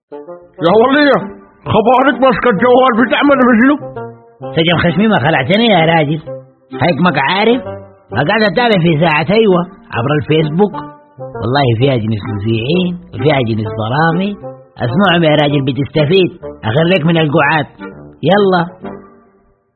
يا ولية خبرك ماسكة الجوال بتعمل بشنو؟ سجن خشمي ما خلعتني يا راجل. هيك ما عارف ما قاعد اتابع في ساعة ايوه عبر الفيسبوك. والله فيها جنس مذيعين وفيها جنس برامج. اسمعهم يا راجل بتستفيد. اخرك من القعاد. يلا